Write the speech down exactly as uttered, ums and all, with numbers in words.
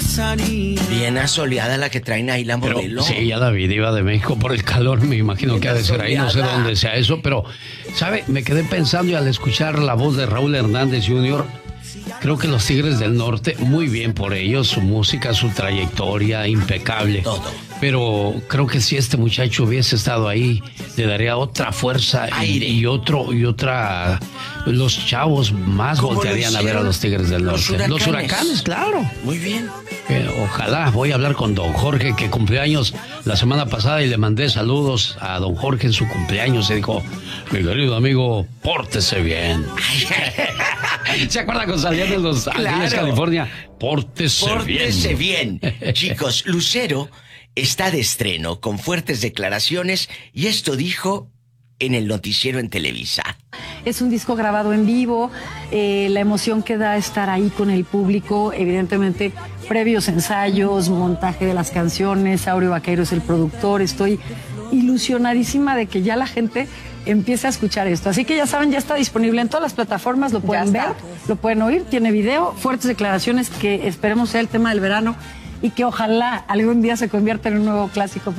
pasaría. Bien asoleada la que traen ahí la modelo. Pero, sí, ya David iba de México por el calor, me imagino bien que ha de ser ahí, no sé dónde sea eso, pero, ¿sabe? Me quedé pensando y al escuchar la voz de Raúl Hernández junior, creo que los Tigres del Norte, muy bien por ellos, su música, su trayectoria, impecable. Todo. Pero creo que si este muchacho hubiese estado ahí, le daría otra fuerza y, y otro y otra. Los chavos más voltearían a ver a los Tigres del Norte. Los huracanes, los huracanes claro. Muy bien. Eh, ojalá, voy a hablar con don Jorge, que cumplió años la semana pasada y le mandé saludos a don Jorge en su cumpleaños. Y dijo, mi querido amigo, pórtese bien. ¿Se acuerda con salían de Los Ángeles, claro. California? Pórtese, pórtese bien. Pórtese bien. Chicos, Lucero está de estreno con fuertes declaraciones y esto dijo en el noticiero en Televisa. Es un disco grabado en vivo, eh, la emoción que da estar ahí con el público, evidentemente previos ensayos, montaje de las canciones, Aureo Vaqueiro es el productor, estoy ilusionadísima de que ya la gente empiece a escuchar esto. Así que ya saben, ya está disponible en todas las plataformas, lo pueden ver, lo pueden oír, tiene video, fuertes declaraciones que esperemos sea el tema del verano y que ojalá algún día se convierta en un nuevo clásico.